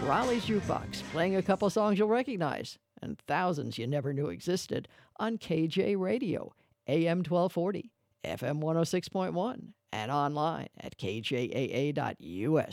Raleigh's Jukebox, playing a couple songs you'll recognize and thousands you never knew existed on KJ Radio, AM 1240, FM 106.1, and online at kjaa.us.